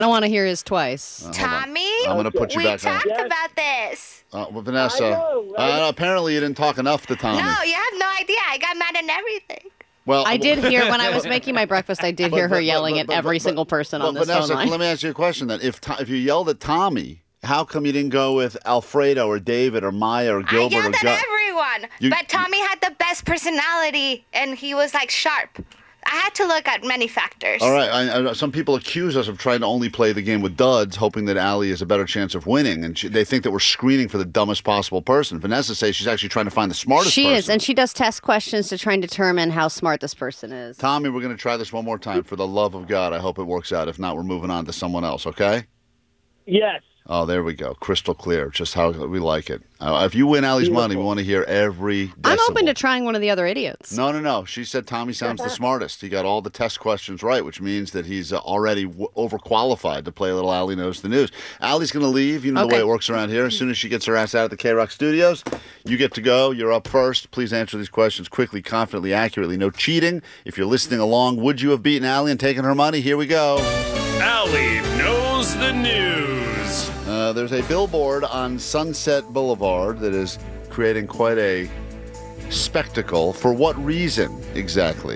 don't want to hear his twice. Tommy, I'm going to put you we back on. talked about this. Well, Vanessa, I know, right? apparently you didn't talk enough to Tommy. No, you have no idea. I got mad at everything. Well, I did hear when I was making my breakfast. I did hear her yelling at every single person on this Vanessa, phone line. let me ask you a question then. If you yelled at Tommy, how come you didn't go with Alfredo or David or Maya or Gilbert I yelled or at Gus? everyone, but Tommy had the best personality, and he was like sharp. I had to look at many factors. All right. Some people accuse us of trying to only play the game with duds, hoping that Allie has a better chance of winning, and they think that we're screening for the dumbest possible person. Vanessa says she's actually trying to find the smartest person. She is, and she does test questions to try and determine how smart this person is. Tommy, we're going to try this one more time. For the love of God, I hope it works out. If not, we're moving on to someone else, okay? Yes. Oh, there we go. Crystal clear. Just how we like it. If you win Allie's money, we want to hear every decibel. I'm open to trying one of the other idiots. No. She said Tommy sounds the smartest. He got all the test questions right, which means that he's already overqualified to play a little Allie Knows the News. Allie's going to leave. You know the way it works around here. As soon as she gets her ass out of the K-Rock studios, you get to go. You're up first. Please answer these questions quickly, confidently, accurately. No cheating. If you're listening along, would you have beaten Allie and taken her money? Here we go. Allie Knows the News. There's a billboard on Sunset Boulevard that is creating quite a spectacle. For what reason exactly?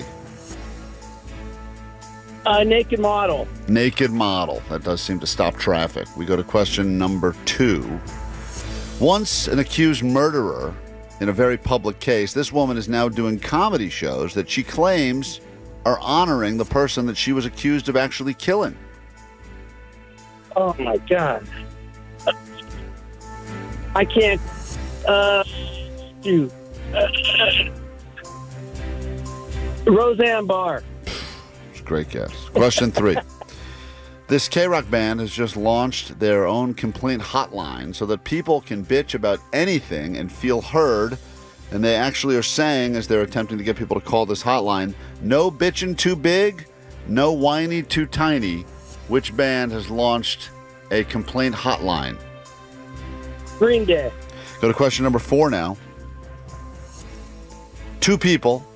Naked model. Naked model. That does seem to stop traffic. We go to question number 2. Once an accused murderer in a very public case, this woman is now doing comedy shows that she claims are honoring the person that she was accused of actually killing. Oh, my God. I can't. Shoot. Roseanne Barr. It's a great guess. Question 3. This K-Rock band has just launched their own complaint hotline so that people can bitch about anything and feel heard. And they actually are saying, as they're attempting to get people to call this hotline, no bitching too big, no whiny too tiny. Which band has launched a complaint hotline? Green Day. Go to question number 4 now. 2 people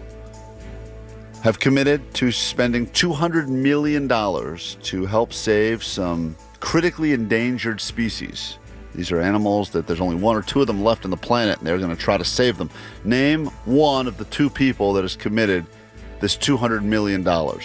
have committed to spending $200 million to help save some critically endangered species. These are animals that there's only 1 or 2 of them left on the planet, and they're going to try to save them. Name one of the 2 people that has committed this $200 million.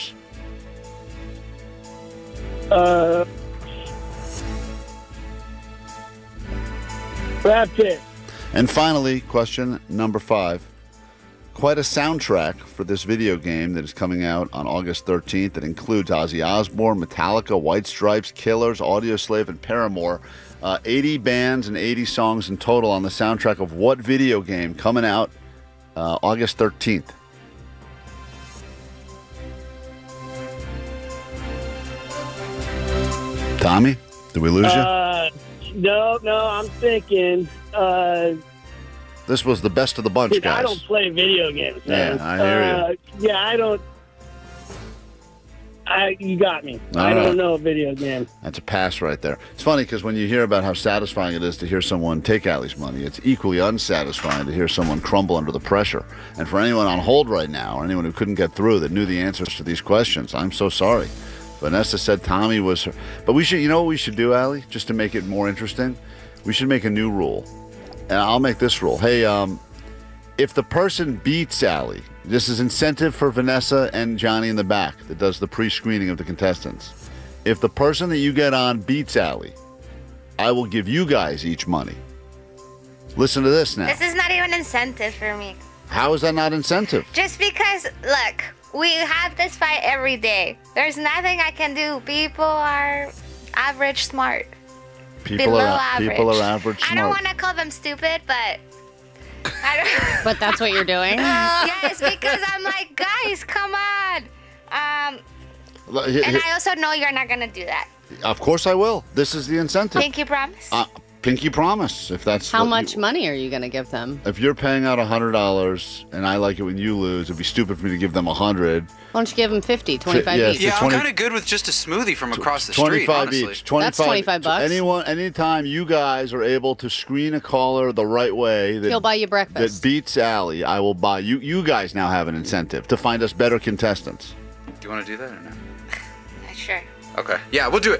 Brad Pitt. And finally, question number 5. Quite a soundtrack for this video game that is coming out on August 13th. That includes Ozzy Osbourne, Metallica, White Stripes, Killers, Audioslave, and Paramore. 80 bands and 80 songs in total on the soundtrack of what video game coming out August 13th? Tommy, did we lose you? No, I'm thinking. This was the best of the bunch, guys. I don't play video games, man. Yeah, I hear you. Yeah, I don't. You got me. All I right. don't know a video game. That's a pass right there. It's funny because when you hear about how satisfying it is to hear someone take Allie's money, it's equally unsatisfying to hear someone crumble under the pressure. And for anyone on hold right now, or anyone who couldn't get through that knew the answers to these questions, I'm so sorry. Vanessa said Tommy was her. But we should, you know what we should do, Allie, just to make it more interesting? We should make a new rule. And I'll make this rule. Hey, if the person beats Allie, this is incentive for Vanessa and Johnny in the back that does the pre-screening of the contestants. If the person that you get on beats Allie, I will give you guys each money. Listen to this now. This is not even incentive for me. How is that not incentive? Just because, look, we have this fight every day. There's nothing I can do. People are average smart. People are average smart. I don't want to call them stupid, but I don't. But that's what you're doing? Yes, because I'm like, guys, come on. And I also know you're not gonna do that. Of course I will. This is the incentive. Pinky promise. Pinky promise. If that's How much money are you going to give them? If you're paying out $100 and I like it when you lose, it'd be stupid for me to give them 100. Why don't you give them 50, 25 Yeah, each? Yeah, I'm kind of good with just a smoothie from across the street, 25 honestly. each. 25, That's $25. Anytime you guys are able to screen a caller the right way that He'll buy you breakfast. that beats Allie, I will buy you. You guys now have an incentive to find us better contestants. Do you want to do that or no? Sure. Okay. Yeah, we'll do it.